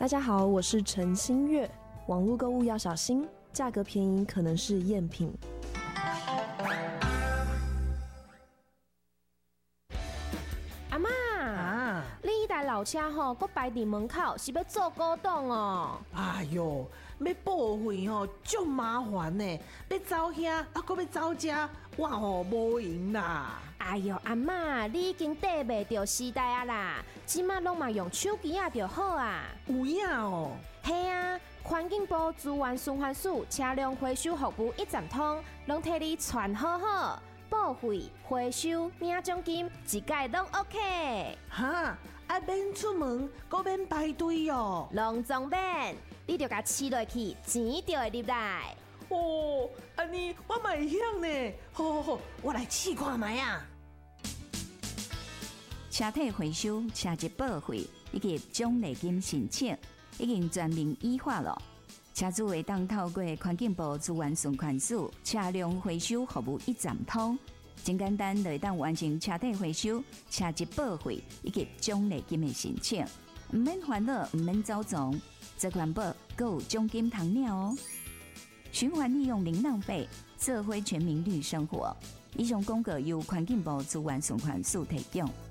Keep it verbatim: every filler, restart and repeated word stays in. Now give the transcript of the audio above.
大家好，我是陈新月。网络购物要小心，价格便宜可能是赝品。 阿嬷， 啊， 你迄台老车吼，搁摆伫门口，是要做古董哦？ 哎哟，要报废吼，足麻烦呢。要走遐，啊，搁要走遮，我吼无闲啦。 哎哟，阿嬷，你已经跟袂着时代啊啦，即马拢嘛用手机啊就好啊。 有影哦。 嘿啊，环境部资源循环署车辆回收服务一站通，拢替你传好好，报废、回收、领奖金，一概拢 OK。 哈，啊免出门，搁免排队哦。 拢总免，你着甲饲落去，钱就会入来。 哦，安尼我嘛会晓呢。好好好，我来试看卖啊。 车体回收、车籍报废以及奖励金申请已经全面依法了。车主会当透过环境部资源循环署车辆回收服务一站通，真简单就会当完成车体回收、车籍报废以及奖励金的申请，唔免烦恼，唔免走总，这环保还有奖金通领哦。循环利用零浪费，社会全民绿生活。以上广告由环境部资源循环署提供。